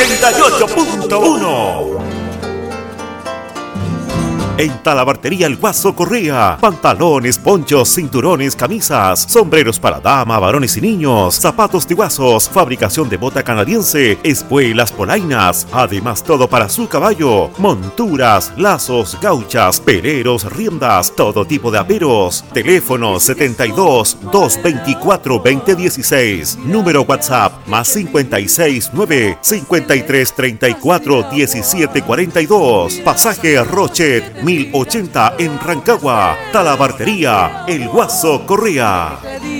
98.1. En Talabartería El Guaso Correa, pantalones, ponchos, cinturones, camisas, sombreros para dama, varones y niños, zapatos de guasos, fabricación de bota canadiense, espuelas, polainas, además todo para su caballo, monturas, lazos, gauchas, peleros, riendas, todo tipo de aperos. Teléfono 72 224 2016, número WhatsApp más 56 9 53 34 17 42, pasaje Rochet 1080 en Rancagua. Talabartería El Guaso Correa.